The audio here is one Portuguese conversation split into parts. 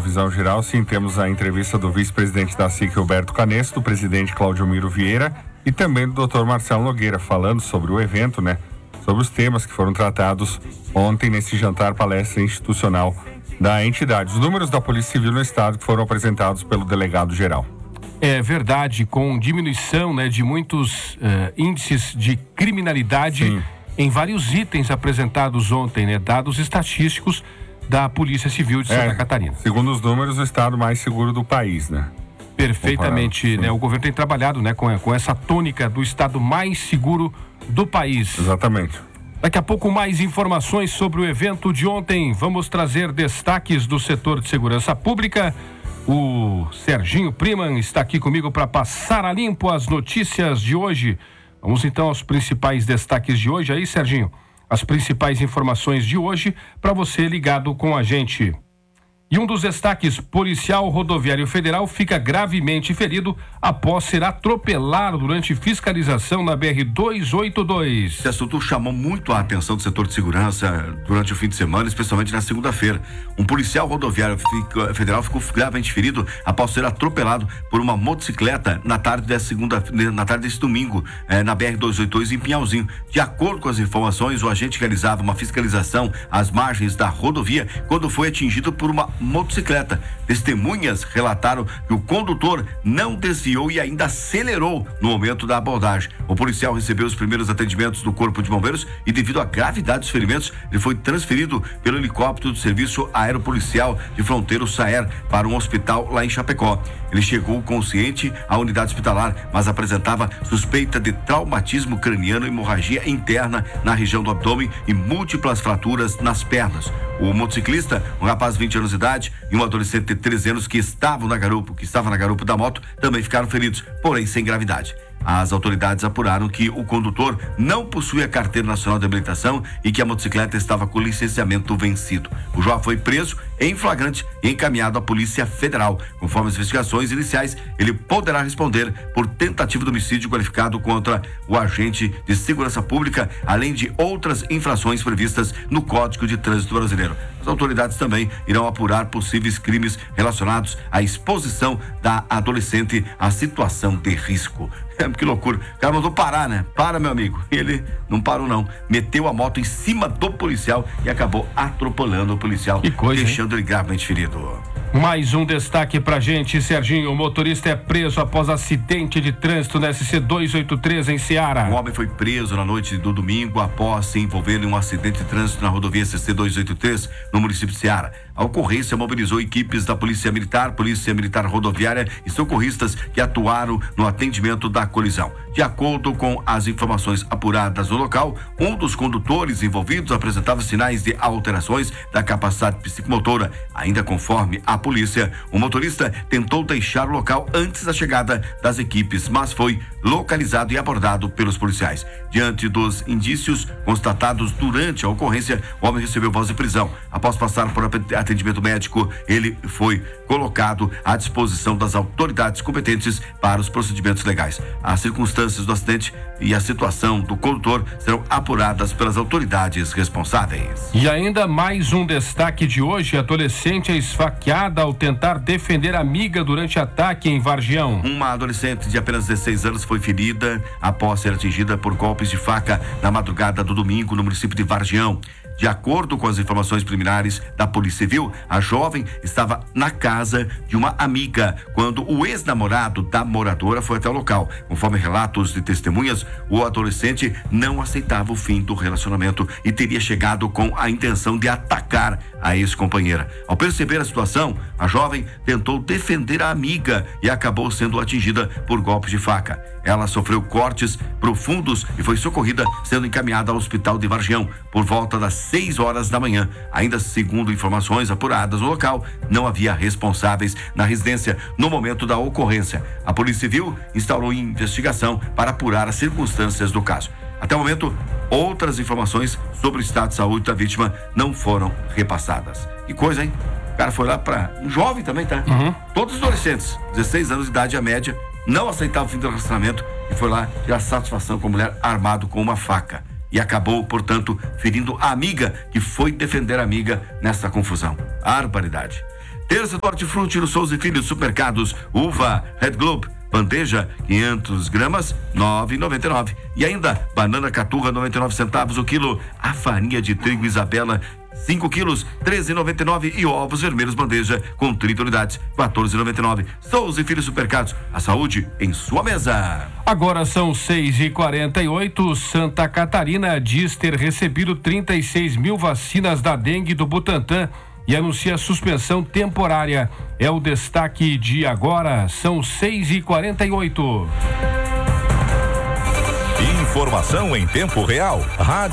Visão Geral, sim, temos a entrevista do vice-presidente da SIC, Roberto Canesso, do presidente Cláudio Miro Vieira e também do Dr. Marcelo Nogueira, falando sobre o evento, né? Sobre os temas que foram tratados ontem nesse jantar palestra institucional da entidade. Os números da Polícia Civil no estado que foram apresentados pelo delegado geral. É verdade, com diminuição, né, de muitos índices de criminalidade. Sim. Em vários itens apresentados ontem, né? Dados estatísticos da Polícia Civil de Santa Catarina. Segundo os números, o estado mais seguro do país, né? Perfeitamente, né? O governo tem trabalhado, né, com essa tônica do estado mais seguro do país. Exatamente. Daqui a pouco mais informações sobre o evento de ontem. Vamos trazer destaques do setor de segurança pública. O Serginho Priman está aqui comigo para passar a limpo as notícias de hoje. Vamos então aos principais destaques de hoje aí, Serginho. As principais informações de hoje para você ligado com a gente. E um dos destaques: policial rodoviário federal fica gravemente ferido após ser atropelado durante fiscalização na BR-282. Esse assunto chamou muito a atenção do setor de segurança durante o fim de semana, especialmente na segunda-feira. Um policial rodoviário federal ficou gravemente ferido após ser atropelado por uma motocicleta na tarde desse domingo, na BR-282 em Pinhalzinho. De acordo com as informações, o agente realizava uma fiscalização às margens da rodovia quando foi atingido por uma motocicleta. Testemunhas relataram que o condutor não desviou e ainda acelerou no momento da abordagem. O policial recebeu os primeiros atendimentos do Corpo de Bombeiros e, devido à gravidade dos ferimentos, ele foi transferido pelo helicóptero do Serviço Aeropolicial de Fronteira, o SAER, para um hospital lá em Chapecó. Ele chegou consciente à unidade hospitalar, mas apresentava suspeita de traumatismo craniano, hemorragia interna na região do abdômen e múltiplas fraturas nas pernas. O motociclista, um rapaz de 20 anos de idade, e um adolescente de 13 anos que estava na garupa da moto, também ficaram feridos, porém sem gravidade. As autoridades apuraram que o condutor não possuía carteira nacional de habilitação e que a motocicleta estava com licenciamento vencido. O jovem foi preso em flagrante e encaminhado à Polícia Federal. Conforme as investigações iniciais, ele poderá responder por tentativa de homicídio qualificado contra o agente de segurança pública, além de outras infrações previstas no Código de Trânsito Brasileiro. As autoridades também irão apurar possíveis crimes relacionados à exposição da adolescente à situação de risco. Que loucura. O cara mandou parar, né? Para, meu amigo. Ele não parou, não. Meteu a moto em cima do policial e acabou atropelando o policial, deixando ele gravemente ferido. Mais um destaque pra gente, Serginho. O motorista é preso após acidente de trânsito na SC 283 em Ceará. Um homem foi preso na noite do domingo após se envolver em um acidente de trânsito na rodovia SC 283 no município de Ceará. A ocorrência mobilizou equipes da Polícia Militar Rodoviária e socorristas que atuaram no atendimento da colisão. De acordo com as informações apuradas no local, um dos condutores envolvidos apresentava sinais de alterações da capacidade psicomotora. Ainda conforme a polícia, o motorista tentou deixar o local antes da chegada das equipes, mas foi localizado e abordado pelos policiais. Diante dos indícios constatados durante a ocorrência, o homem recebeu voz de prisão. Após passar por atendimento médico, ele foi colocado à disposição das autoridades competentes para os procedimentos legais. As circunstâncias do acidente e a situação do condutor serão apuradas pelas autoridades responsáveis. E ainda mais um destaque de hoje: adolescente é esfaqueada ao tentar defender amiga durante ataque em Vargião. Uma adolescente de apenas 16 anos foi ferida após ser atingida por golpes de faca na madrugada do domingo no município de Vargião. De acordo com as informações preliminares da Polícia Civil, a jovem estava na casa de uma amiga quando o ex-namorado da moradora foi até o local. Conforme relatos de testemunhas, o adolescente não aceitava o fim do relacionamento e teria chegado com a intenção de atacar a ex-companheira. Ao perceber a situação, a jovem tentou defender a amiga e acabou sendo atingida por golpes de faca. Ela sofreu cortes profundos e foi socorrida, sendo encaminhada ao hospital de Vargião por volta das 6 horas da manhã. Ainda segundo informações apuradas no local, não havia responsáveis na residência no momento da ocorrência. A Polícia Civil instaurou investigação para apurar as circunstâncias do caso. Até o momento, outras informações sobre o estado de saúde da vítima não foram repassadas. Que coisa, hein? O cara foi lá para um jovem também, tá? Todos adolescentes, 16 anos de idade a média, não aceitava o fim do relacionamento e foi lá tirar satisfação com a mulher armado com uma faca. E acabou, portanto, ferindo a amiga que foi defender a amiga nessa confusão. Barbaridade. Terça do Hortifruti no Souza e Filho Supermercados. Uva Red Globe, bandeja 500 gramas, 9,99. E ainda banana caturra 99 centavos o quilo. A farinha de trigo Isabela 5 quilos, 13,99. E ovos vermelhos bandeja com 30 unidades, 14,99. Souza e Filho Supermercados, a saúde em sua mesa. Agora são 6h48. Santa Catarina diz ter recebido 36 mil vacinas da dengue do Butantan e anuncia suspensão temporária. É o destaque de agora. São 6h48. Informação em tempo real.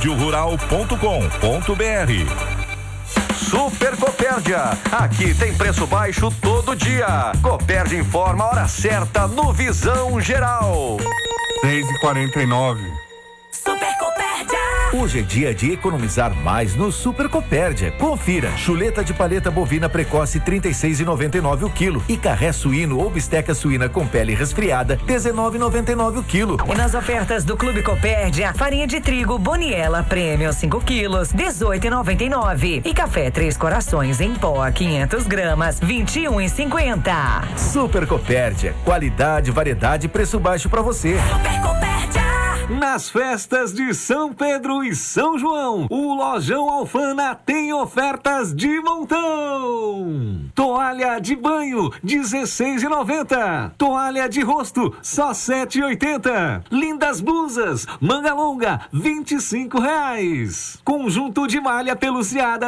radiorural.com.br. Super Copérdia. Aqui tem preço baixo todo dia. Copérdia informa a hora certa no Visão Geral. 6h49. Super Copérdia. Hoje é dia de economizar mais no Super Copérdia. Confira: chuleta de paleta bovina precoce 36,99 o quilo e carré suíno ou bisteca suína com pele resfriada 19,99 o quilo. E nas ofertas do Clube Copérdia, farinha de trigo Boniela Premium 5 quilos 18,99 e café Três Corações em pó 500 gramas 21,50. Super Copérdia, qualidade, variedade e preço baixo pra você. Super Copérdia. Nas festas de São Pedro e São João, o Lojão Alfana tem ofertas de montão. Toalha de banho, R$16,90. Toalha de rosto, só R$7,80. Lindas blusas, manga longa, R$25. Conjunto de malha peluciada,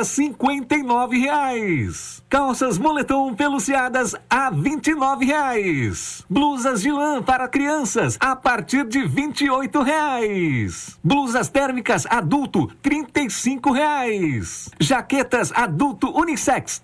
R$59. Calças moletom peluciadas a R$29. Blusas de lã para crianças a partir de R$28. Blusas térmicas adulto R$35. Jaquetas adulto unissex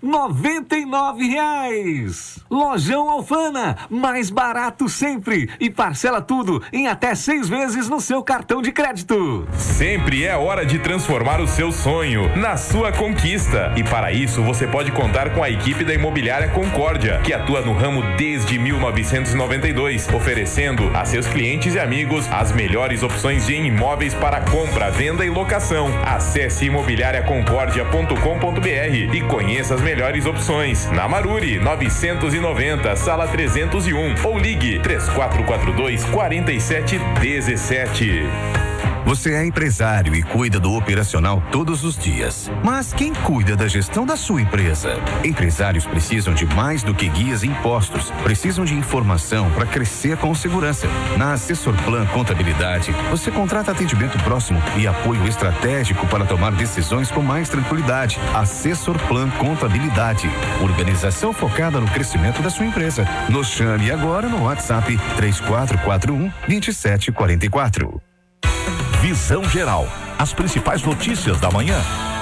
R$99. Lojão Alfana, mais barato sempre e parcela tudo em até 6 vezes no seu cartão de crédito. Sempre é hora de transformar o seu sonho na sua conquista, e para isso você pode contar com a equipe da Imobiliária Concórdia, que atua no ramo desde 1992, oferecendo a seus clientes e amigos as melhores opções de imóveis para compra, venda e locação. Acesse imobiliariaconcordia.com.br e conheça as melhores opções. Na Maruri, 990, sala 301, ou ligue 3442-4717. Você é empresário e cuida do operacional todos os dias. Mas quem cuida da gestão da sua empresa? Empresários precisam de mais do que guias e impostos. Precisam de informação para crescer com segurança. Na Assessorplan Contabilidade, você contrata atendimento próximo e apoio estratégico para tomar decisões com mais tranquilidade. Assessorplan Contabilidade. Organização focada no crescimento da sua empresa. Nos chame agora no WhatsApp 3441-2744. Visão Geral. As principais notícias da manhã.